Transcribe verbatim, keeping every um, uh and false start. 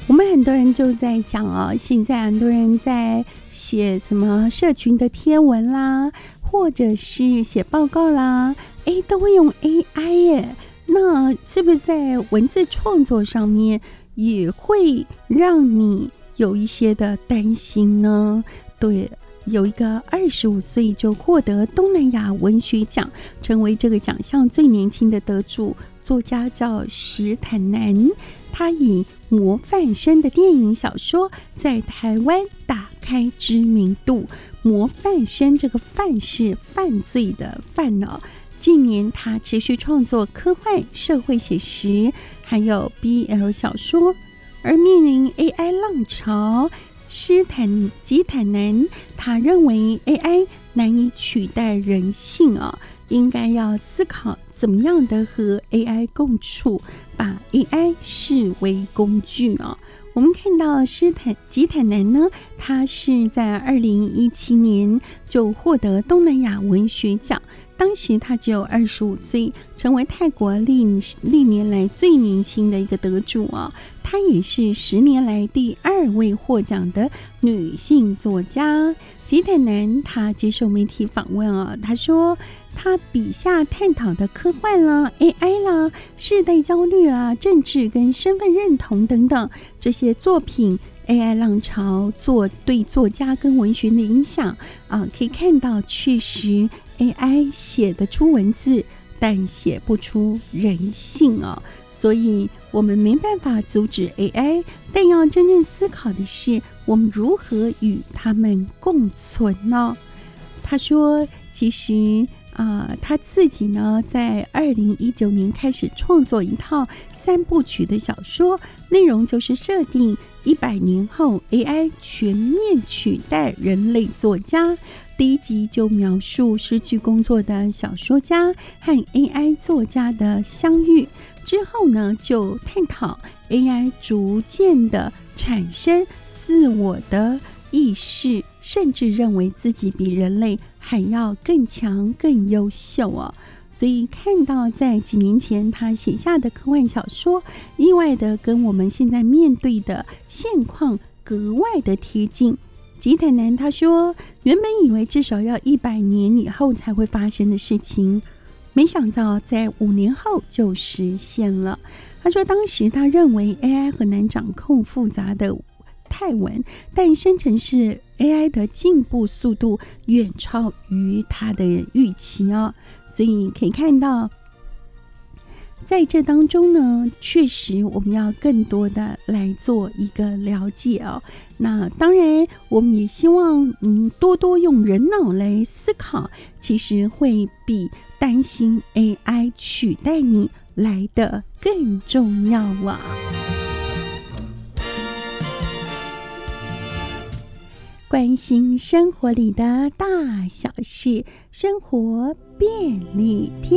我们很多人就在想啊，现在很多人在写什么社群的贴文啦，或者是写报告啦，哎，都会用 A I 耶。那是不是在文字创作上面也会让你有一些的担心呢？对，有一个二十五岁就获得东南亚文学奖，成为这个奖项最年轻的得主，作家叫石坦南。他以模范生的电影小说在台湾打开知名度。模范生这个犯是犯罪的犯哦。近年他持续创作科幻、社会写实还有 B L 小说。而面临 A I 浪潮，施坦吉坦南他认为 A I 难以取代人性啊，应该要思考怎么样的和 A I 共处，把 A I 视为工具啊。我们看到施坦吉坦南呢，他是在二零一七年就获得东南亚文学奖，当时他只有二十五岁，成为泰国历历年来最年轻的一个得主啊。她也是十年来第二位获奖的女性作家。吉坦南她接受媒体访问啊，她说她笔下探讨的科幻啦、A I 啦、世代焦虑啊、政治跟身份认同等等这些作品，A I 浪潮做对作家跟文学的影响啊，可以看到确实 A I 写得出文字，但写不出人性啊。所以我们没办法阻止 A I， 但要真正思考的是，我们如何与他们共存呢？他说，其实啊、呃，他自己呢，在二零一九年开始创作一套三部曲的小说，内容就是设定一百年后 A I 全面取代人类作家。第一集就描述失去工作的小说家和 A I 作家的相遇，之后呢，就探讨 A I 逐渐的产生自我的意识，甚至认为自己比人类还要更强、更优秀哦。所以看到在几年前他写下的科幻小说，意外的跟我们现在面对的现况格外的贴近。吉坦南他说，原本以为至少要一百年以后才会发生的事情，没想到在五年后就实现了。他说当时他认为 A I 很难掌控复杂的泰文，但生成式 A I 的进步速度远超于他的预期哦。所以可以看到在这当中呢，确实我们要更多的来做一个了解哦。那当然我们也希望嗯多多用人脑来思考，其实会比担心 A I 取代你来得更重要啊。关心生活里的大小事，生活便利贴。